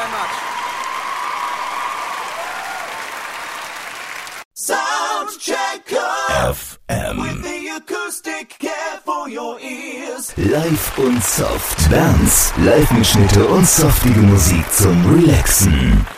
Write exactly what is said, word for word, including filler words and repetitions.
very much. Soundchecker F M with the acoustic care for your ears. Live und soft. Dance, Live-Mitschnitte und softige Musik zum Relaxen.